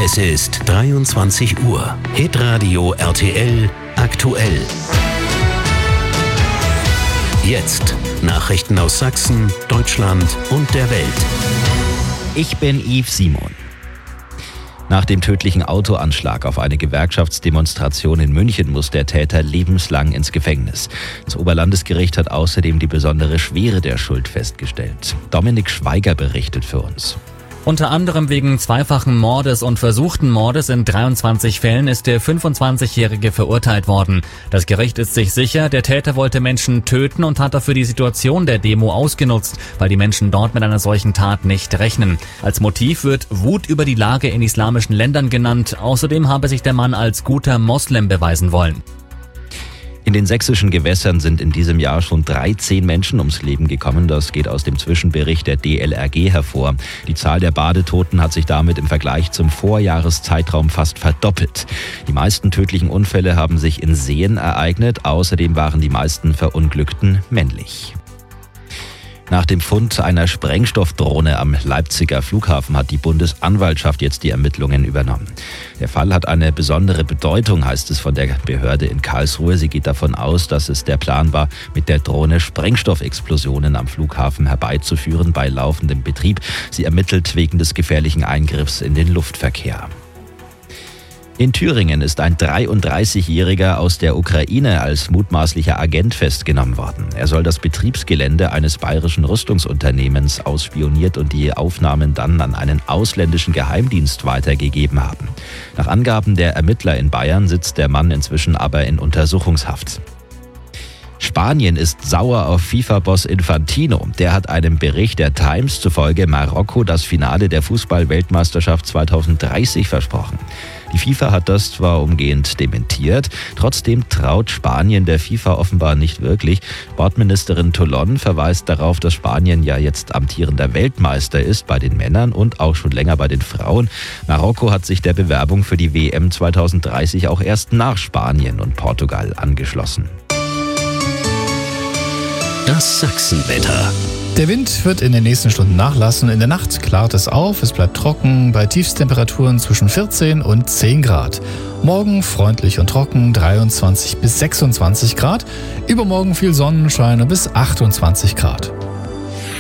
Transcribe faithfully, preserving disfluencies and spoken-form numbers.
Es ist dreiundzwanzig Uhr. Hitradio R T L aktuell. Jetzt Nachrichten aus Sachsen, Deutschland und der Welt. Ich bin Yves Simon. Nach dem tödlichen Autoanschlag auf eine Gewerkschaftsdemonstration in München muss der Täter lebenslang ins Gefängnis. Das Oberlandesgericht hat außerdem die besondere Schwere der Schuld festgestellt. Dominik Schweiger berichtet für uns. Unter anderem wegen zweifachen Mordes und versuchten Mordes in dreiundzwanzig Fällen ist der fünfundzwanzigjährige verurteilt worden. Das Gericht ist sich sicher, der Täter wollte Menschen töten und hat dafür die Situation der Demo ausgenutzt, weil die Menschen dort mit einer solchen Tat nicht rechnen. Als Motiv wird Wut über die Lage in islamischen Ländern genannt. Außerdem habe sich der Mann als guter Moslem beweisen wollen. In den sächsischen Gewässern sind in diesem Jahr schon dreizehn Menschen ums Leben gekommen. Das geht aus dem Zwischenbericht der D L R G hervor. Die Zahl der Badetoten hat sich damit im Vergleich zum Vorjahreszeitraum fast verdoppelt. Die meisten tödlichen Unfälle haben sich in Seen ereignet. Außerdem waren die meisten Verunglückten männlich. Nach dem Fund einer Sprengstoffdrohne am Leipziger Flughafen hat die Bundesanwaltschaft jetzt die Ermittlungen übernommen. Der Fall hat eine besondere Bedeutung, heißt es von der Behörde in Karlsruhe. Sie geht davon aus, dass es der Plan war, mit der Drohne Sprengstoffexplosionen am Flughafen herbeizuführen bei laufendem Betrieb. Sie ermittelt wegen des gefährlichen Eingriffs in den Luftverkehr. In Thüringen ist ein dreiunddreißigjähriger aus der Ukraine als mutmaßlicher Agent festgenommen worden. Er soll das Betriebsgelände eines bayerischen Rüstungsunternehmens ausspioniert und die Aufnahmen dann an einen ausländischen Geheimdienst weitergegeben haben. Nach Angaben der Ermittler in Bayern sitzt der Mann inzwischen aber in Untersuchungshaft. Spanien ist sauer auf FIFA-Boss Infantino. Der hat einem Bericht der Times zufolge Marokko das Finale der Fußball-Weltmeisterschaft zweitausenddreißig versprochen. Die FIFA hat das zwar umgehend dementiert, trotzdem traut Spanien der FIFA offenbar nicht wirklich. Sportministerin Toulon verweist darauf, dass Spanien ja jetzt amtierender Weltmeister ist bei den Männern und auch schon länger bei den Frauen. Marokko hat sich der Bewerbung für die W M zweitausenddreißig auch erst nach Spanien und Portugal angeschlossen. Das Sachsenwetter. Der Wind wird in den nächsten Stunden nachlassen. In der Nacht klart es auf, es bleibt trocken, bei Tiefstemperaturen zwischen vierzehn und zehn Grad. Morgen freundlich und trocken, dreiundzwanzig bis sechsundzwanzig Grad. Übermorgen viel Sonnenschein bis achtundzwanzig Grad.